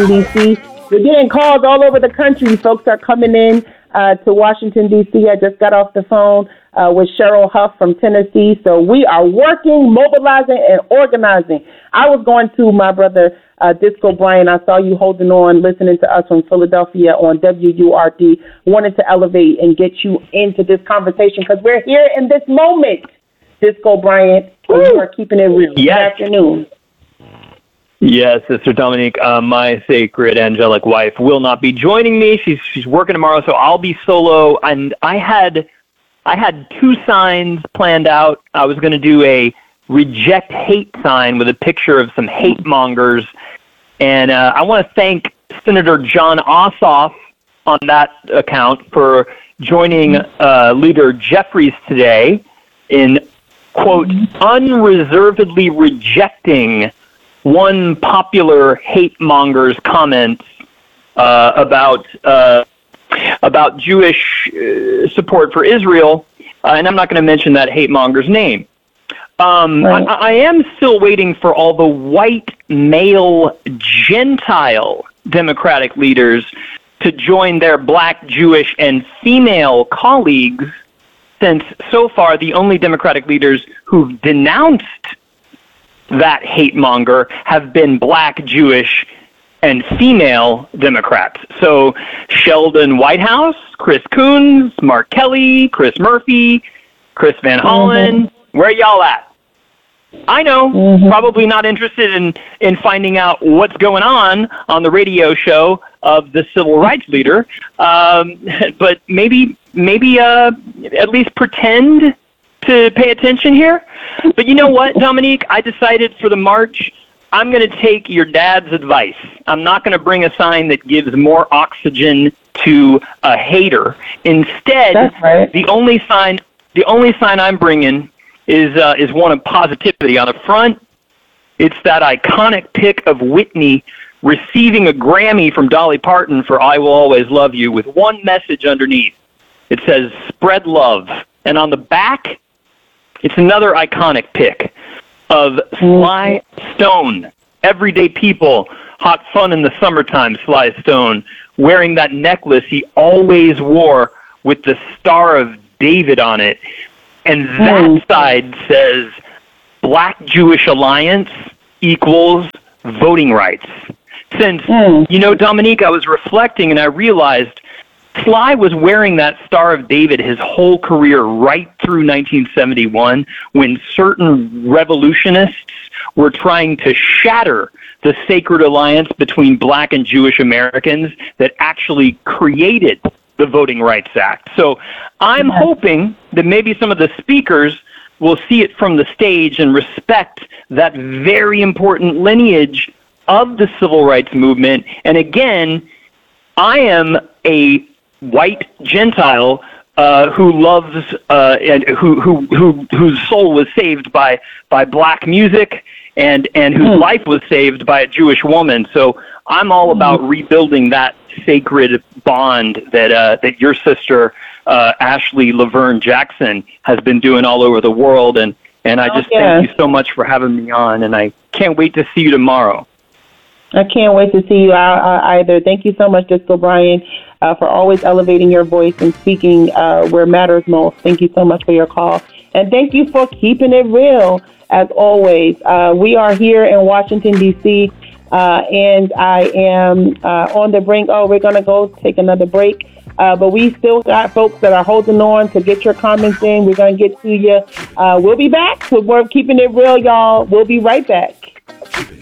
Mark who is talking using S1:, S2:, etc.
S1: D.C. We're getting calls all over the country. Folks are coming in to Washington, D.C. I just got off the phone with Cheryl Huff from Tennessee. So we are working, mobilizing, and organizing. I was going to my brother, Disco Bryant. I saw you holding on, listening to us from Philadelphia on WURD. Wanted to elevate and get you into this conversation because we're here in this moment, Disco Bryant. We are keeping it real.
S2: Yes.
S1: Good afternoon.
S2: Yes, Sister Dominique, my sacred angelic wife, will not be joining me. She's working tomorrow, so I'll be solo. And I had 2 signs planned out. I was going to do a reject hate sign with a picture of some hate mongers. And I want to thank Senator John Ossoff on that account for joining Leader Jeffries today in, quote, unreservedly rejecting one popular hate monger's comments about Jewish support for Israel, and I'm not going to mention that hate monger's name. Right. I am still waiting for all the white male Gentile Democratic leaders to join their black, Jewish, and female colleagues, since so far the only Democratic leaders who've denounced that hate monger have been black, Jewish, and female Democrats. So Sheldon Whitehouse, Chris Coons, Mark Kelly, Chris Murphy, Chris Van Hollen, where y'all at? I know, probably not interested in finding out what's going on the radio show of the civil rights leader, but maybe at least pretend to pay attention here. But you know what, Dominique? I decided for the march, I'm going to take your dad's advice. I'm not going to bring a sign that gives more oxygen to a hater. Instead, right, the only sign I'm bringing is one of positivity. On the front, it's that iconic pic of Whitney receiving a Grammy from Dolly Parton for I Will Always Love You with one message underneath. It says, spread love. And on the back, it's another iconic pic of Sly Stone, everyday people, hot fun in the summertime, Sly Stone, wearing that necklace he always wore with the Star of David on it. And that side says Black Jewish Alliance equals voting rights. Since, Dominique, I was reflecting and I realized Sly was wearing that Star of David his whole career right through 1971 when certain revolutionists were trying to shatter the sacred alliance between black and Jewish Americans that actually created the Voting Rights Act. So I'm hoping that maybe some of the speakers will see it from the stage and respect that very important lineage of the civil rights movement. And again, I am a white Gentile who loves and whose soul was saved by black music and whose life was saved by a Jewish woman. So I'm all about rebuilding that sacred bond that your sister Ashley Laverne Jackson has been doing all over the world. And I just thank you so much for having me on, and I can't wait to see you tomorrow.
S1: I can't wait to see you either. Thank you so much, Disco Bryant, for always elevating your voice and speaking where matters most. Thank you so much for your call. And thank you for keeping it real, as always. We are here in Washington, D.C., and I am on the brink. We're going to go take another break. But we still got folks that are holding on to get your comments in. We're going to get to you. We'll be back with more Keeping It Real, y'all. We'll be right back.